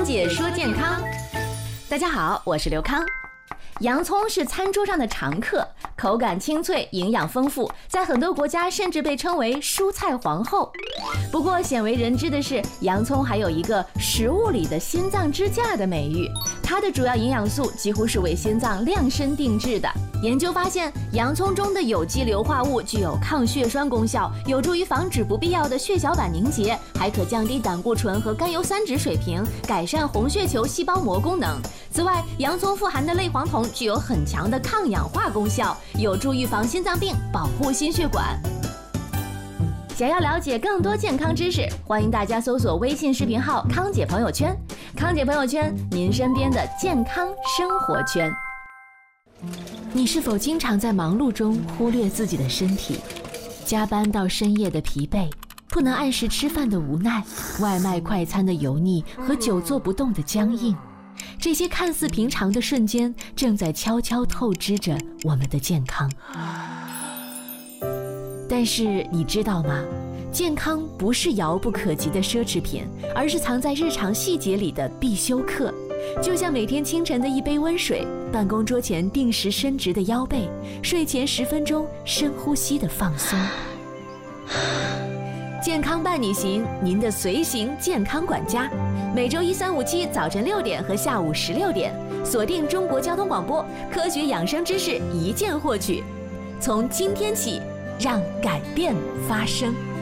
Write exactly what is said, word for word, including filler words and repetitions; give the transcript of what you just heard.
康姐说健康，大家好，我是刘康。洋葱是餐桌上的常客，口感清脆，营养丰富，在很多国家甚至被称为蔬菜皇后。不过鲜为人知的是，洋葱还有一个食物里的心脏支架的美誉，它的主要营养素几乎是为心脏量身定制的。研究发现，洋葱中的有机硫化物具有抗血栓功效，有助于防止不必要的血小板凝结，还可降低胆固醇和甘油三酯水平，改善红血球细胞膜功能。此外，洋葱富含的类黄酮具有很强的抗氧化功效，有助预防心脏病，保护心血管。想要了解更多健康知识，欢迎大家搜索微信视频号康姐朋友圈。康姐朋友圈，您身边的健康生活圈。你是否经常在忙碌中忽略自己的身体？加班到深夜的疲惫，不能按时吃饭的无奈，外卖快餐的油腻和久坐不动的僵硬，这些看似平常的瞬间，正在悄悄透支着我们的健康。但是你知道吗？健康不是遥不可及的奢侈品，而是藏在日常细节里的必修课。就像每天清晨的一杯温水，办公桌前定时伸直的腰背，睡前十分钟深呼吸的放松。健康伴你行，您的随行健康管家。每周一、三、五、七早晨六点和下午十六点，锁定中国交通广播，科学养生知识一键获取。从今天起，让改变发生。